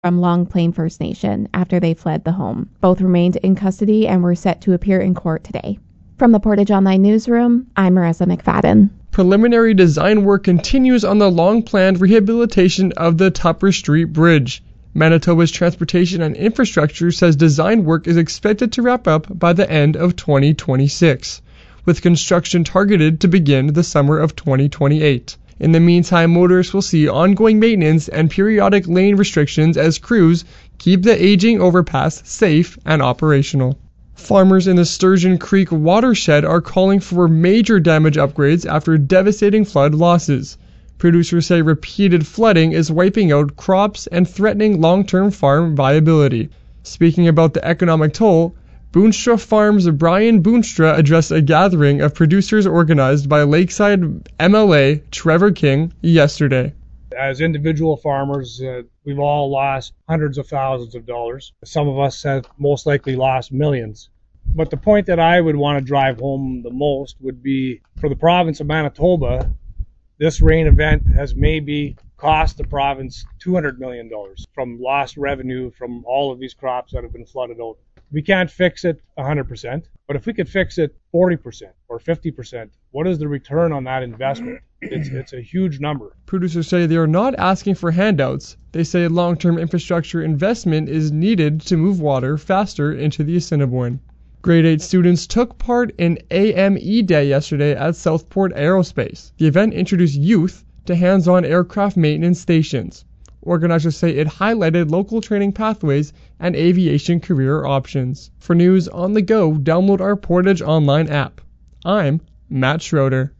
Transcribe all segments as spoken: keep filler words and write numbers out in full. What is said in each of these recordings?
from Long Plain First Nation after they fled the home. Both remained in custody and were set to appear in court today. From the Portage Online Newsroom, I'm Marissa McFadden. Preliminary design work continues on the long-planned rehabilitation of the Tupper Street Bridge. Manitoba's Transportation and Infrastructure says design work is expected to wrap up by the end of twenty twenty-six, with construction targeted to begin the summer of twenty twenty-eight. In the meantime, motorists will see ongoing maintenance and periodic lane restrictions as crews keep the aging overpass safe and operational. Farmers in the Sturgeon Creek watershed are calling for major damage upgrades after devastating flood losses. Producers say repeated flooding is wiping out crops and threatening long-term farm viability. Speaking about the economic toll, Boonstra Farms' Brian Boonstra addressed a gathering of producers organized by Lakeside M L A Trevor King yesterday. As individual farmers, uh, we've all lost hundreds of thousands of dollars. Some of us have most likely lost millions. But the point that I would want to drive home the most would be, for the province of Manitoba, this rain event has maybe cost the province two hundred million dollars from lost revenue from all of these crops that have been flooded out. We can't fix it one hundred percent, but if we could fix it forty percent or fifty percent, what is the return on that investment? It's, it's a huge number. Producers say they are not asking for handouts. They say long-term infrastructure investment is needed to move water faster into the Assiniboine. Grade eight students took part in A M E Day yesterday at Southport Aerospace. The event introduced youth to hands-on aircraft maintenance stations. Organizers say it highlighted local training pathways and aviation career options. For news on the go, download our Portage Online app. I'm Matt Schroeder.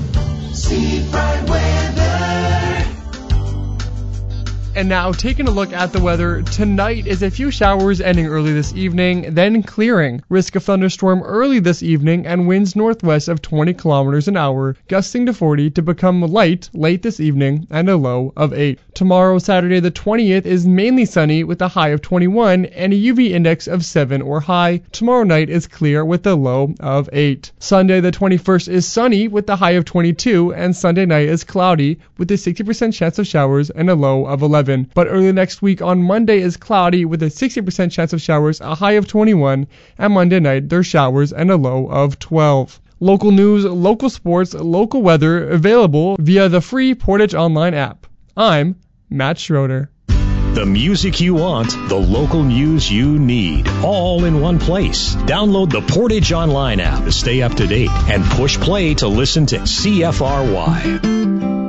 And now, taking a look at the weather, tonight is a few showers ending early this evening, then clearing. Risk of thunderstorm early this evening and winds northwest of twenty kilometers an hour, gusting to forty to become light late this evening and a low of eight. Tomorrow, Saturday the twentieth, is mainly sunny with a high of twenty-one and a U V index of seven or high. Tomorrow night is clear with a low of eight. Sunday the twenty-first is sunny with a high of twenty-two, and Sunday night is cloudy with a sixty percent chance of showers and a low of eleven. But early next week on Monday is cloudy with a sixty percent chance of showers, a high of twenty-one, and Monday night there's showers and a low of twelve. Local news, local sports, local weather available via the free Portage Online app. I'm Matt Schroeder. The music you want, the local news you need, all in one place. Download the Portage Online app to stay up to date and push play to listen to C F R Y.